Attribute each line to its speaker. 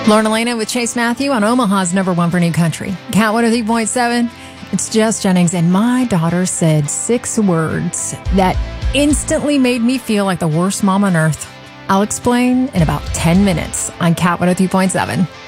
Speaker 1: Lauren Elena with Chase Matthew on Omaha's number one for new country. Cat 103.7. It's Jess Jennings, and my daughter said 6 words that instantly made me feel like the worst mom on earth. I'll explain in about 10 minutes on Cat 103.7.